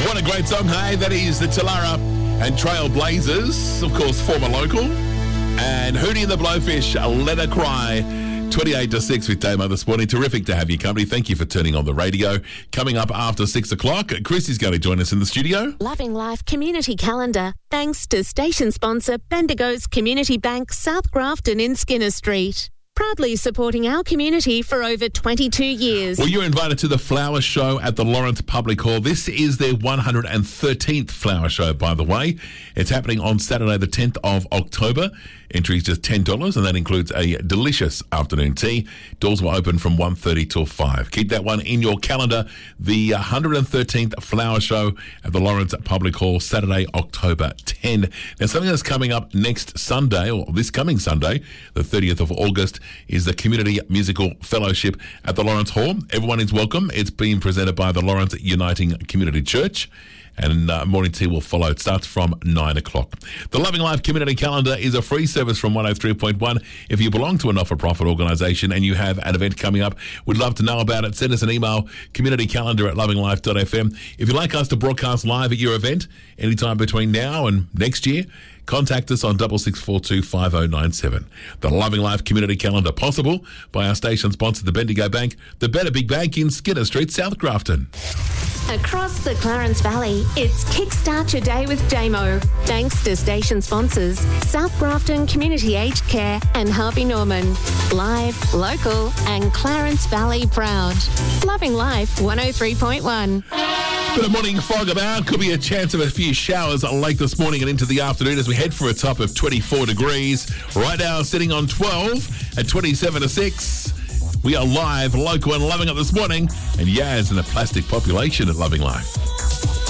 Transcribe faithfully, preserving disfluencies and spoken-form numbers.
What a great song, hey? That is the Talara and Trailblazers, of course, former local. And Hootie and the Blowfish, Let Her Cry. twenty-eight to six with Damo this morning. Terrific to have your company. Thank you for turning on the radio. Coming up after six o'clock, Chris is going to join us in the studio. Loving Life Community Calendar. Thanks to station sponsor Bendigo's Community Bank, South Grafton in Skinner Street. Proudly supporting our community for over twenty-two years. Well, you're invited to the Flower Show at the Lawrence Public Hall. This is their one hundred thirteenth Flower Show, by the way. It's happening on Saturday, the tenth of October. Entry is just ten dollars, and that includes a delicious afternoon tea. Doors will open from one thirty till five. Keep that one in your calendar. The one hundred thirteenth Flower Show at the Lawrence Public Hall, Saturday, October tenth. Now, something that's coming up next Sunday, or this coming Sunday, the thirtieth of August, is the Community Musical Fellowship at the Lawrence Hall. Everyone is welcome. It's being presented by the Lawrence Uniting Community Church. And uh, morning tea will follow. It starts from nine o'clock. The Loving Life Community Calendar is a free service from one oh three point one. If you belong to a not-for-profit organisation and you have an event coming up, we'd love to know about it. Send us an email, communitycalendar at lovinglife dot f m. If you'd like us to broadcast live at your event anytime between now and next year, contact us on double six four two five oh nine seven. The Loving Life Community Calendar, possible by our station sponsor, the Bendigo Bank, the Better Big Bank in Skinner Street, South Grafton. Across the Clarence Valley, it's Kickstart Your Day with Damo. Thanks to station sponsors South Grafton Community Aged Care and Harvey Norman. Live, local and Clarence Valley proud. Loving Life one oh three point one. Bit of morning fog about. Could be a chance of a few showers late this morning and into the afternoon as we head for a top of twenty-four degrees. Right now sitting on twelve at twenty-seven to six. We are live, local and loving it this morning. And Yaz and a plastic population at Loving Life.